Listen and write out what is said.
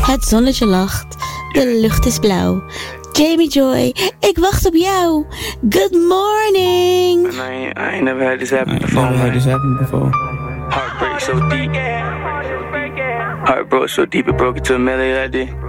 Het zonnetje lacht, de lucht is blauw. Jamie Joy, ik wacht op jou. Good morning. I ain't never had this happen before. Heartbreak so deep. Heart broke so deep it broke into a melody like this.